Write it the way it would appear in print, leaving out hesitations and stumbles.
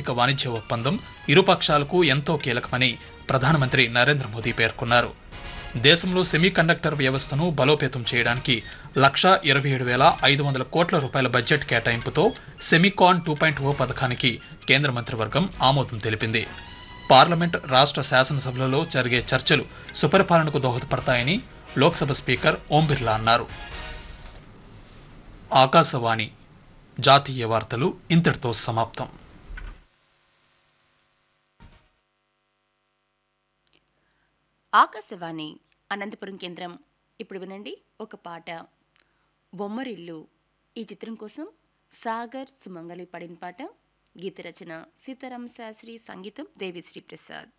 ఆర్థిక వాణిజ్య ఒప్పందం ఇరుపక్షాలకు ఎంతో కీలకమని ప్రధానమంత్రి నరేంద్ర మోదీ పేర్కొన్నారు. దేశంలో సెమీకండక్టర్ వ్యవస్థను బలోపేతం చేయడానికి 1,27,500 కోట్ల రూపాయల బడ్జెట్ కేటాయింపుతో సెమీకాన్ 2.0 పథకానికి కేంద్ర మంత్రివర్గం ఆమోదం తెలిపింది. పార్లమెంట్, రాష్ట్ర శాసనసభలలో జరిగే చర్చలు సుపరిపాలనకు దోహదపడతాయని లోక్సభ స్పీకర్ ఓం బిర్లా అన్నారు. ఆకాశవాణి జాతీయ వార్తలు ఇంతటితో సమాప్తం. ఆకాశవాణి అనంతపురం కేంద్రం. ఇప్పుడు వినండి ఒక పాట. బొమ్మరిల్లు ఈ చిత్రం కోసం సాగర్ సుమంగళి పాడిన పాట. గీత రచన సీతారామ శాస్త్రి, సంగీతం దేవిశ్రీ ప్రసాద్.